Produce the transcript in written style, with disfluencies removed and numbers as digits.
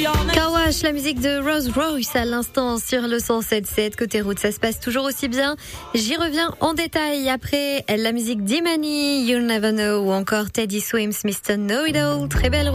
Car Wash, la musique de Rose Royce à l'instant sur le 107.7. Côté route, ça se passe toujours aussi bien. J'y reviens en détail après la musique d'Imani, You'll Never Know ou encore Teddy Swims, Mr. Know It All. Très belle